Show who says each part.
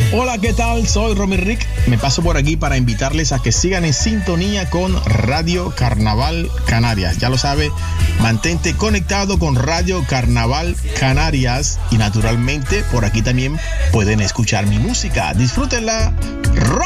Speaker 1: Hola, ¿qué tal? Soy Romy Rick. Me paso por aquí para invitarles a que sigan en sintonía con Radio Carnaval Canarias. Ya lo sabe, mantente conectado con Radio Carnaval Canarias y naturalmente por aquí también pueden escuchar mi música. Disfrútenla.